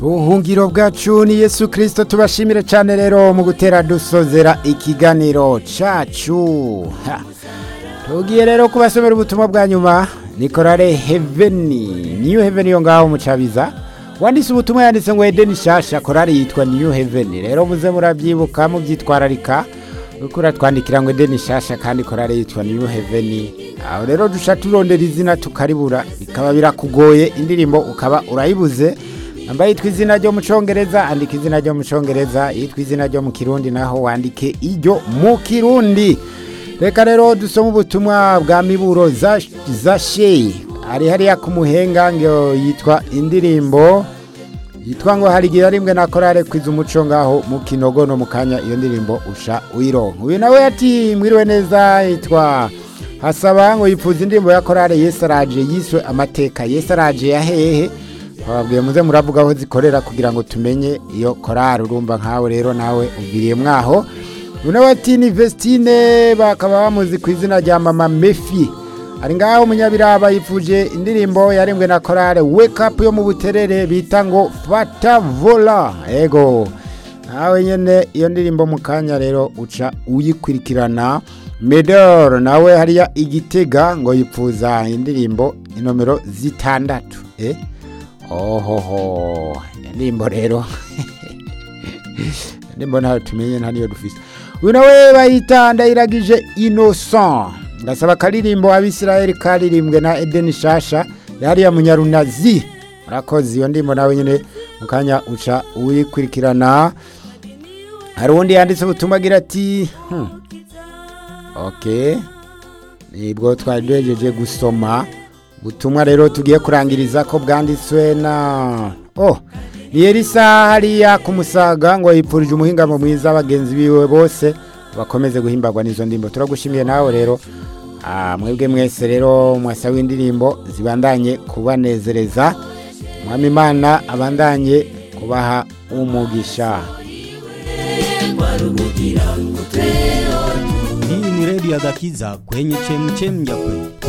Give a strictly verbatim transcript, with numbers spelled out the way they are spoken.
Buhungiro bwacu ni Yesu Kristo, tubashimire cyane rero mu gutera dusozera ikiganiro cacu. Ha. Tugiye rero kubasomera ubutumwa bwa nyuma. Nikorare Heaven, New Heaven yo ngaho mucabiza. Wandise ubutumwa yanditse ngo Eden Shasha, korari yitwa New Heaven. Rero muze murabyibuka mu byitwararika. Ukura twandikira ngo Eden Shasha kandi korari yitwa New Heaven. Aho rero dusha turondera izina tukaribura, bikaba birakugoye indirimbo ukaba urayibuze. Amba yitwa izina ryo mu Congereza, andika izina ryo mu Congereza, yitwa izina ryo mu Kirundi naho wandike iryo mu Kirundi. Reka rero dusoma ubutumwa bwa Miburo za za Shey. Ari hariya ku Muhenga ngo yitwa indirimbo yitwa ngo hari gihe rimwe na korale kwiza umuco ngaho mu Kinogo no mukanya iyo ndirimbo usha uyironka. Uyu nawe ati mwiriwe neza, yitwa Hasaba ngo yifuza indirimbo ya korale Yesaraje yiswe amateka. Yesaraje ya hehe? Babwiye muze muravuga aho zikorera kugira ngo tumenye iyo korari urumva nkawe rero nawe ugiriye mwaho. Unawe ati ni Vestine bakaba bamuzi ku izina rya Mama Mefi. Ari ngaho munyabiraba yifuje indirimbo yarembwe na korale Wake Up yo mu Buterere bita ngo Fata Vola. Ego. Nawe nyene iyo ndirimbo mukanya rero uca uyikurikirana. Medor nawe hariya Igitega ngo yifuza indirimbo inomero zitandatu. Eh? Ohoho, ndimbo rero. Ndimbo nawe tumenye ntaniyo dufise. Uyu nawe bayita Ndayiragije Innocent. Ngasaba karirimbo Abisirayeli karirimbwe na Eden Shasha yari ya Munyarunazi. Murakoze iyo ndimbo nawe nyene mukanya uca uyikurikirana. Hari undi yanditse ubutumwa agira ati hmm. Okay. Nibwo twajejeje gusoma butumwa rero tugiye kurangiriza ko bwanditswe na oh ni Elisa hariya ku Musaga ngo yipfurije umuhingamo mwiza abagenzi biwe bose bakomeze guhimbagwa n'izo ndimbo. Turagushimiye nawe rero ah mwebwe mwese rero mwasa w'indirimbo zibandanye kubanezereza. Mwami Imana abandanye kubaha umugisha. Hii ni Radio Agakiza kwenye chemchem ya kweli.